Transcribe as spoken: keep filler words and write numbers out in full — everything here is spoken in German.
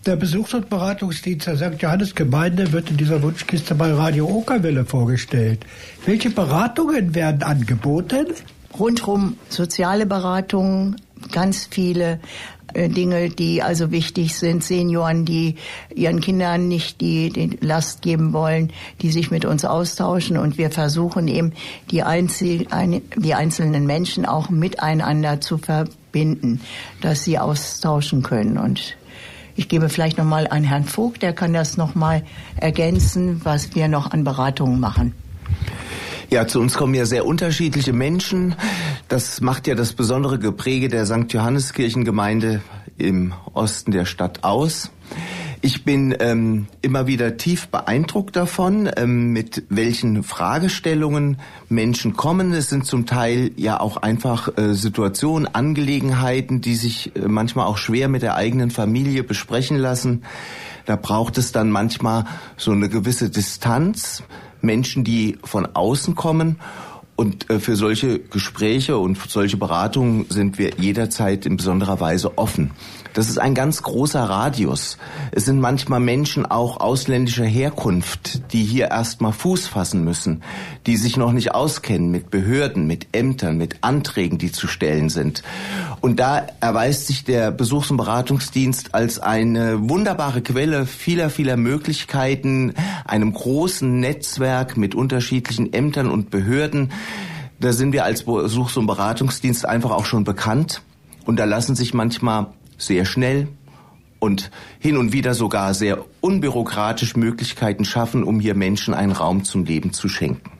Der Besuchs- und Beratungsdienst der Sankt Johannes Gemeinde wird in dieser Wunschkiste bei Radio Okerwelle vorgestellt. Welche Beratungen werden angeboten? Rundum soziale Beratungen, ganz viele äh, Dinge, die also wichtig sind. Senioren, die ihren Kindern nicht die, die Last geben wollen, die sich mit uns austauschen. Und wir versuchen eben, die, Einzel ein, die einzelnen Menschen auch miteinander zu verbinden, dass sie austauschen können. Und ich gebe vielleicht nochmal an Herrn Vogt, der kann das nochmal ergänzen, was wir noch an Beratungen machen. Ja, zu uns kommen ja sehr unterschiedliche Menschen. Das macht ja das besondere Gepräge der Sankt Johanneskirchengemeinde im Osten der Stadt aus. Ich bin ähm, immer wieder tief beeindruckt davon, ähm, mit welchen Fragestellungen Menschen kommen. Es sind zum Teil ja auch einfach äh, Situationen, Angelegenheiten, die sich äh, manchmal auch schwer mit der eigenen Familie besprechen lassen. Da braucht es dann manchmal so eine gewisse Distanz. Menschen, die von außen kommen. Und äh, für solche Gespräche und solche Beratungen sind wir jederzeit in besonderer Weise offen. Das ist ein ganz großer Radius. Es sind manchmal Menschen auch ausländischer Herkunft, die hier erstmal Fuß fassen müssen, die sich noch nicht auskennen mit Behörden, mit Ämtern, mit Anträgen, die zu stellen sind. Und da erweist sich der Besuchs- und Beratungsdienst als eine wunderbare Quelle vieler, vieler Möglichkeiten, einem großen Netzwerk mit unterschiedlichen Ämtern und Behörden. Da sind wir als Besuchs- und Beratungsdienst einfach auch schon bekannt. Und da lassen sich manchmal sehr schnell und hin und wieder sogar sehr unbürokratisch Möglichkeiten schaffen, um hier Menschen einen Raum zum Leben zu schenken.